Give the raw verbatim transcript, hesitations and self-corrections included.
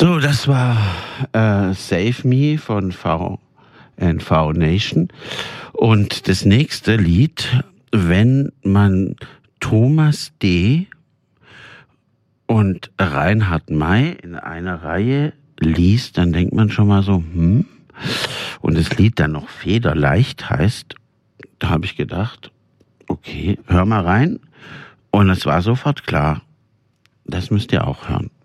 So, das war äh, Save Me von V N V Nation. Und das nächste Lied, wenn man Thomas D. und Reinhard May in einer Reihe liest, dann denkt man schon mal so, hm. Und das Lied dann noch Federleicht heißt, da habe ich gedacht, okay, hör mal rein. Und es war sofort klar, das müsst ihr auch hören.